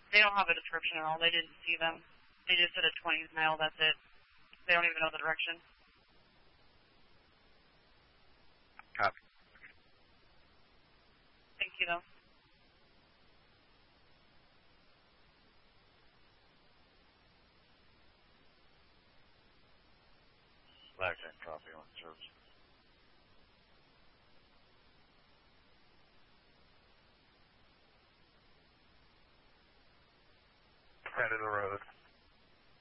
They don't have a description at all. They didn't see them. They just said a 20s male, that's it. They don't even know the direction. Copy. Thank you, though. Black and copy on service. Head of the road.